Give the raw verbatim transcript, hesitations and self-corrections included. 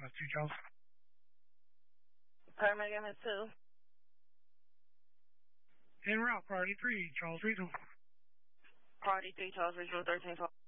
That's two Charles. Paramedic M S two. En route, priority three, Charles Regional. Priority three, Charles Regional, thirteen twelve.